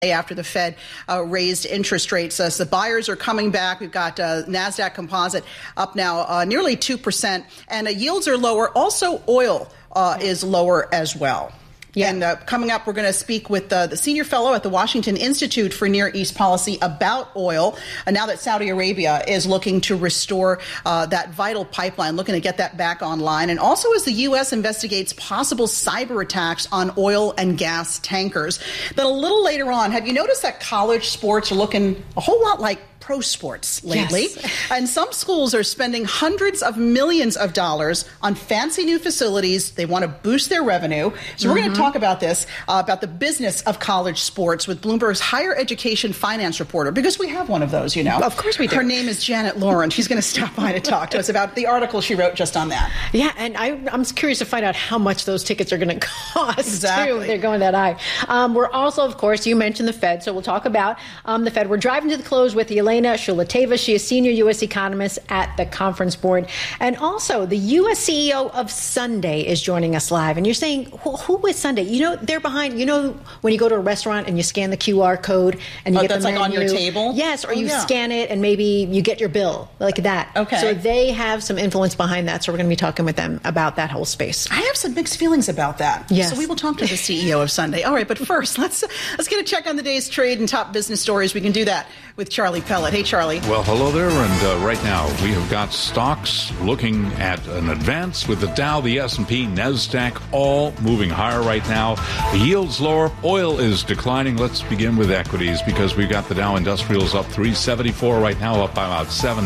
after the Fed raised interest rates. So the buyers are coming back. We've got NASDAQ Composite up now nearly 2%, and yields are lower. Also, oil is lower as well. Yeah. And coming up, we're going to speak with the senior fellow at the Washington Institute for Near East Policy about oil. Now that Saudi Arabia is looking to restore that vital pipeline, looking to get that back online. And also as the U.S. investigates possible cyber attacks on oil and gas tankers. Then a little later on, have you noticed that college sports are looking a whole lot like pro sports lately? Yes. And some schools are spending hundreds of millions of dollars on fancy new facilities. They want to boost their revenue. So we're going to talk about this, about the business of college sports with Bloomberg's higher education finance reporter, because we have one of those, you know. Of course we do. Her name is Janet Lauren. She's going to stop by to talk to us about the article she wrote just on that. Yeah, and I'm curious to find out how much those tickets are going to cost, exactly. too. They're going that high. We're also, of course, you mentioned the Fed, so we'll talk about the Fed. We're driving to the close with Elena Shulateva. She is senior U.S. economist at the Conference Board. And also, the U.S. CEO of Sunday is joining us live. And you're saying, who is Sunday? You know, they're behind, you know, when you go to a restaurant and you scan the QR code and you get that's the menu. Like on your table? Yes, or you scan it and maybe you get your bill, like that. Okay. So they have some influence behind that. So we're going to be talking with them about that whole space. I have some mixed feelings about that. Yes. So we will talk to the CEO of Sunday. All right, but first, let's get a check on the day's trade and top business stories. We can do that with Charlie Pellet. Hey, Charlie. Well, hello there, and right now we have got stocks looking at an advance with the Dow, the S&P, NASDAQ, all moving higher right now. The yield's lower. Oil is declining. Let's begin with equities because we've got the Dow Industrials up 374 right now, up by about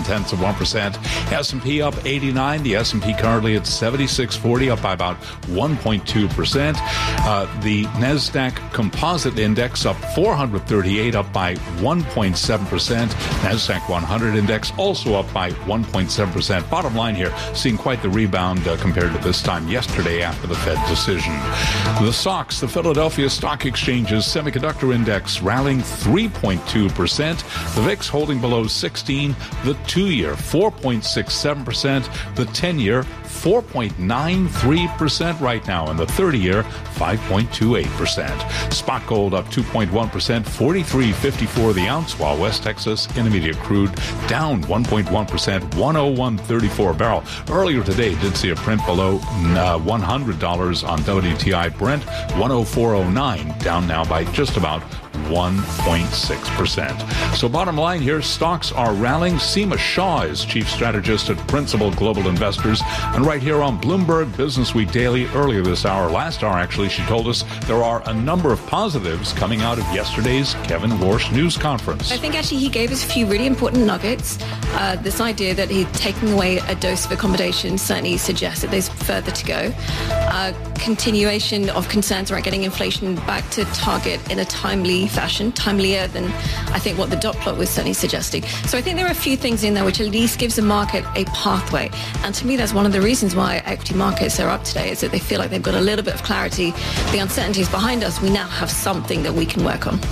0.7%. S&P up 89. The S&P currently at 7640, up by about 1.2%. The NASDAQ Composite Index up 438, up by 1.7%. NASDAQ 100 Index also up by 1.7%. Bottom line here, seeing quite the rebound compared to this time yesterday after the Fed decision. The SOX, the Philadelphia Stock Exchange's Semiconductor Index, rallying 3.2%. The VIX holding below 16. The 2-year 4.67%. The 10-year 4.93% right now, and the 30-year 5.28%. Spot gold up 2.1%, 43.54 the ounce, while West Texas Intermediate crude down 1.1%, 101.34 a barrel. Earlier today, did see a print below $100 on WTI Brent, 104.09, down now by just about 1.6%. So bottom line here, stocks are rallying. Seema Shah is chief strategist at Principal Global Investors. And right here on Bloomberg Business Week Daily, earlier this hour, last hour actually, she told us there are a number of positives coming out of yesterday's Kevin Warsh news conference. I think actually he gave us a few really important nuggets. This idea that he's taking away a dose of accommodation certainly suggests that there's further to go. Continuation of concerns around getting inflation back to target in a timely fashion, timelier than I think what the dot plot was certainly suggesting. So I think there are a few things in there which at least gives the market a pathway. And to me, that's one of the reasons why equity markets are up today, is that they feel like they've got a little bit of clarity. The uncertainty is behind us. We now have something that we can work on.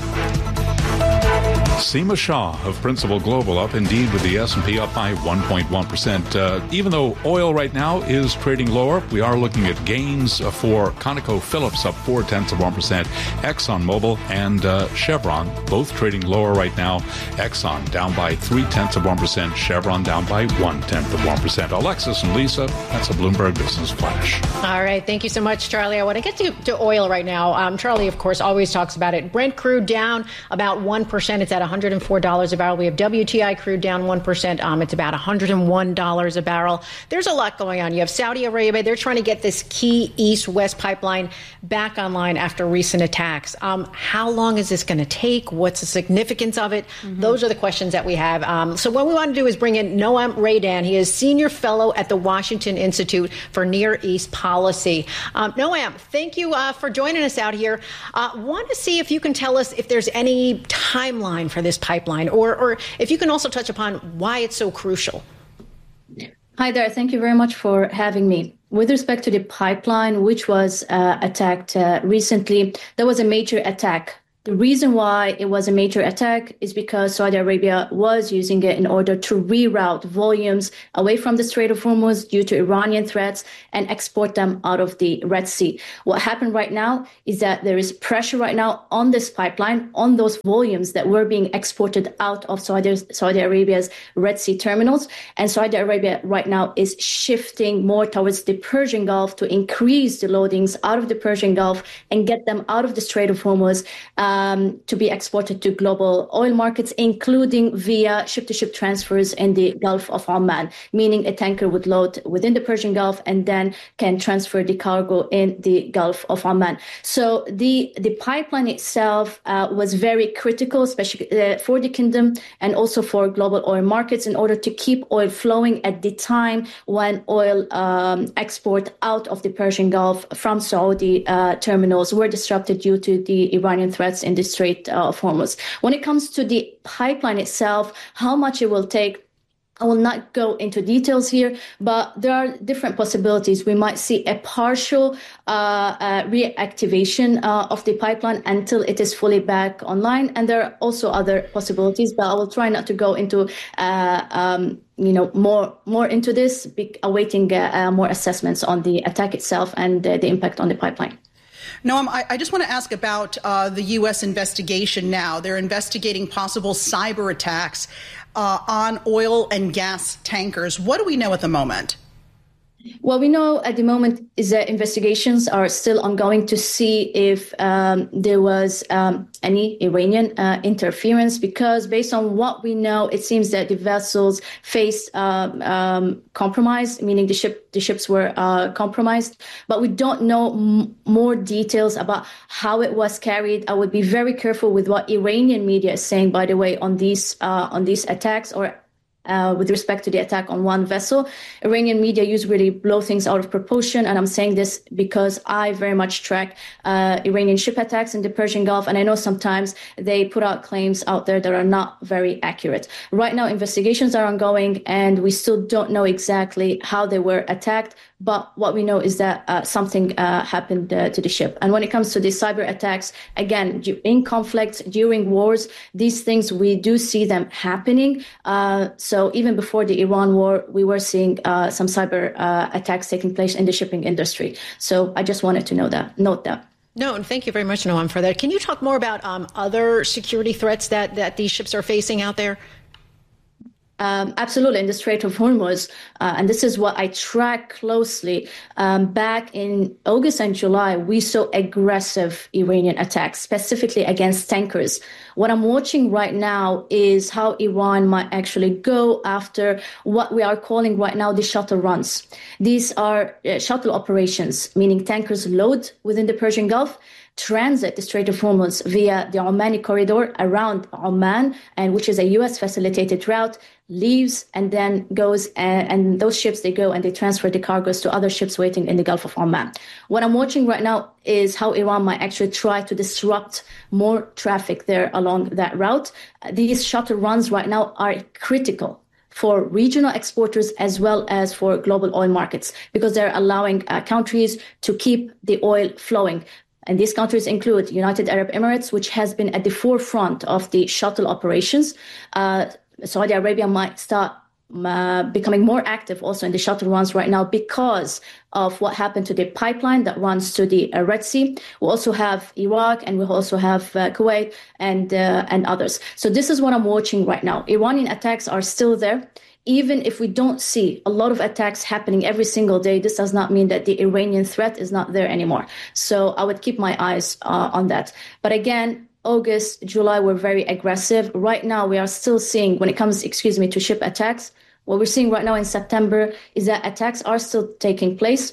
Seema Shah of Principal Global up indeed with the S&P up by 1.1%. Even though oil right now is trading lower, we are looking at gains for ConocoPhillips up 0.4%, ExxonMobil and Chevron both trading lower right now. Exxon down by 0.3%, Chevron down by 0.1%. Alexis and Lisa, that's a Bloomberg Business Flash. All right, thank you so much, Charlie. I want to get to oil right now. Charlie, of course, always talks about it. Brent crude down about 1%. It's at $104 a barrel. We have WTI crude down 1%. It's about $101 a barrel. There's a lot going on. You have Saudi Arabia. They're trying to get this key east-west pipeline back online after recent attacks. How long is this going to take? What's the significance of it? Those are the questions that we have. So what we want to do is bring in Noam Raydan. He is senior fellow at the Washington Institute for Near East Policy. Noam, thank you for joining us out here. Want to see if you can tell us if there's any timeline for this pipeline, or if you can also touch upon why it's so crucial. Hi there. Thank you very much for having me. With respect to the pipeline, which was attacked recently, there was a major attack The reason why it was a major attack is because Saudi Arabia was using it in order to reroute volumes away from the Strait of Hormuz due to Iranian threats and export them out of the Red Sea. What happened right now is that there is pressure right now on this pipeline, on those volumes that were being exported out of Saudi Arabia's Red Sea terminals. And Saudi Arabia right now is shifting more towards the Persian Gulf to increase the loadings out of the Persian Gulf and get them out of the Strait of Hormuz to be exported to global oil markets, including via ship-to-ship transfers in the Gulf of Oman, meaning a tanker would load within the Persian Gulf and then can transfer the cargo in the Gulf of Oman. So the pipeline itself was very critical, especially for the kingdom and also for global oil markets, in order to keep oil flowing at the time when oil export out of the Persian Gulf from Saudi terminals were disrupted due to the Iranian threats in the Strait of Hormuz. When it comes to the pipeline itself, how much it will take, I will not go into details here, but there are different possibilities. We might see a partial reactivation of the pipeline until it is fully back online. And there are also other possibilities, but I will try not to go into more into this, awaiting more assessments on the attack itself and the impact on the pipeline. Noam, I just want to ask about the U.S. investigation now. They're investigating possible cyber attacks on oil and gas tankers. What do we know at the moment? What we know at the moment is that investigations are still ongoing to see if there was any Iranian interference, because based on what we know, it seems that the vessels faced compromise, meaning the ships were compromised. But we don't know more details about how it was carried. I would be very careful with what Iranian media is saying, by the way, on these attacks, or with respect to the attack on one vessel. Iranian media usually blow things out of proportion, and I'm saying this because I very much track Iranian ship attacks in the Persian Gulf, and I know sometimes they put out claims out there that are not very accurate. Right now, investigations are ongoing, and we still don't know exactly how they were attacked, but what we know is that something happened to the ship. And when it comes to the cyber attacks, again, in conflicts, during wars, these things, we do see them happening. So even before the Iran war, we were seeing some cyber attacks taking place in the shipping industry. So I just wanted to note that. No, and thank you very much, Noam, for that. Can you talk more about other security threats that these ships are facing out there? Absolutely, in the Strait of Hormuz, and this is what I track closely. Back in August and July, we saw aggressive Iranian attacks, specifically against tankers. What I'm watching right now is how Iran might actually go after what we are calling right now the shuttle runs. These are shuttle operations, meaning tankers load within the Persian Gulf, transit the Strait of Hormuz via the Omani corridor around Oman, and which is a U.S. facilitated route, leaves and then goes, and those ships, they go and they transfer the cargoes to other ships waiting in the Gulf of Oman. What I'm watching right now is how Iran might actually try to disrupt more traffic there along that route. These shuttle runs right now are critical for regional exporters as well as for global oil markets, because they're allowing countries to keep the oil flowing. And these countries include United Arab Emirates, which has been at the forefront of the shuttle operations. Saudi Arabia might start becoming more active also in the shuttle runs right now because of what happened to the pipeline that runs to the Red Sea. We also have Iraq, and we also have Kuwait and others. So this is what I'm watching right now. Iranian attacks are still there. Even if we don't see a lot of attacks happening every single day, this does not mean that the Iranian threat is not there anymore. So I would keep my eyes on that. But again, August, July were very aggressive. Right now, we are still seeing, when it comes, to ship attacks, what we're seeing right now in September is that attacks are still taking place,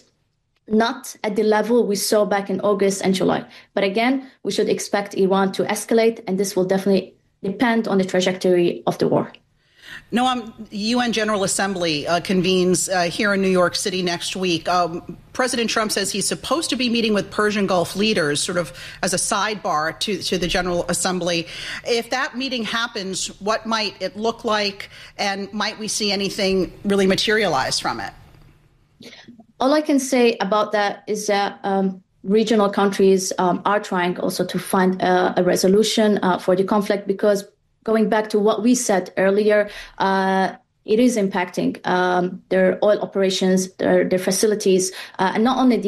not at the level we saw back in August and July. But again, we should expect Iran to escalate, and this will definitely depend on the trajectory of the war. Noam, UN General Assembly convenes here in New York City next week. President Trump says he's supposed to be meeting with Persian Gulf leaders sort of as a sidebar to the General Assembly. If that meeting happens, what might it look like, and might we see anything really materialize from it? All I can say about that is that regional countries are trying also to find a resolution for the conflict, because going back to what we said earlier, it is impacting their oil operations, their facilities, and not only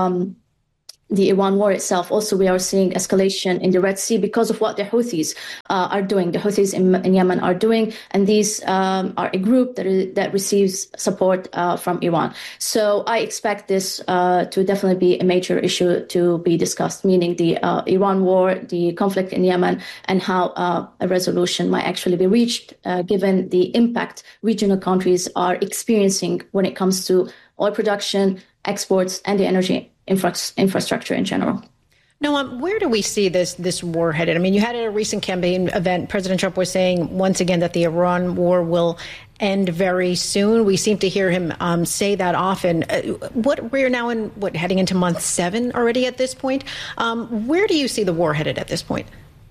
the Iran war itself. Also, we are seeing escalation in the Red Sea because of what the Houthis are doing. The Houthis in Yemen are doing, and these are a group that receives support from Iran. So I expect this to definitely be a major issue to be discussed, meaning the Iran war, the conflict in Yemen, and how a resolution might actually be reached, given the impact regional countries are experiencing when it comes to oil production, exports, and the energy infrastructure in general. Noam, where do we see this war headed? I mean, you had at a recent campaign event, President Trump was saying once again that the Iran war will end very soon. We seem to hear him say that often. We're now heading into month 7 already at this point. Where do you see the war headed at this point?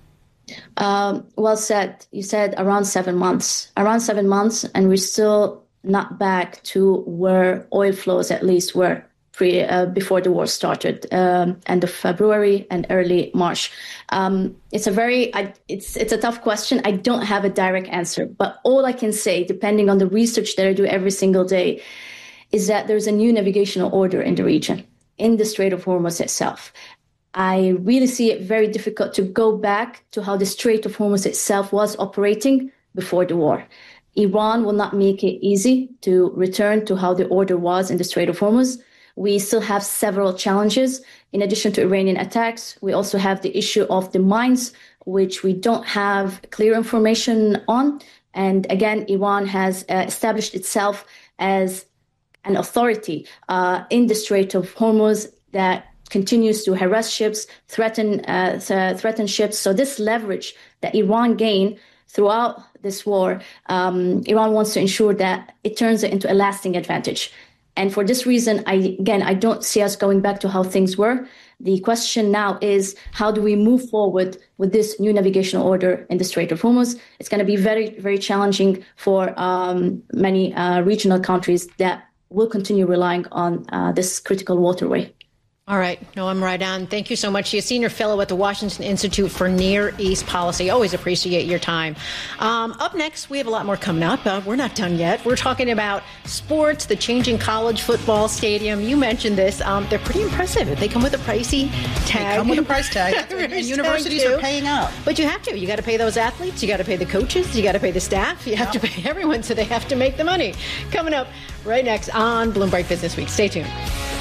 Well said. You said around 7 months. Around 7 months, and we're still not back to where oil flows at least were before the war started, end of February and early March. It's a tough question. I don't have a direct answer, but all I can say, depending on the research that I do every single day, is that there's a new navigational order in the region, in the Strait of Hormuz itself. I really see it very difficult to go back to how the Strait of Hormuz itself was operating before the war. Iran will not make it easy to return to how the order was in the Strait of Hormuz. We still have several challenges. In addition to Iranian attacks, we also have the issue of the mines, which we don't have clear information on. And again, Iran has established itself as an authority in the Strait of Hormuz that continues to harass ships, threaten ships. So this leverage that Iran gained throughout this war, Iran wants to ensure that it turns it into a lasting advantage. And for this reason, I don't see us going back to how things were. The question now is, how do we move forward with this new navigational order in the Strait of Hormuz? It's going to be very, very challenging for many regional countries that will continue relying on this critical waterway. All right. Noam Raidan, thank you so much. She's a senior fellow at the Washington Institute for Near East Policy. Always appreciate your time. Up next, we have a lot more coming up. We're not done yet. We're talking about sports, the changing college football stadium. You mentioned this. They're pretty impressive. They come with a pricey tag. They come with a price tag. And universities are paying up. But you have to. You got to pay those athletes. You got to pay the coaches. You got to pay the staff. You have to pay everyone, so they have to make the money. Coming up right next on Bloomberg Business Week. Stay tuned.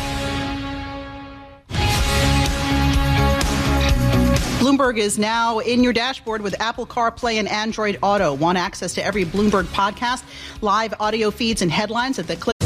Bloomberg is now in your dashboard with Apple CarPlay and Android Auto. Want access to every Bloomberg podcast, live audio feeds, and headlines at the click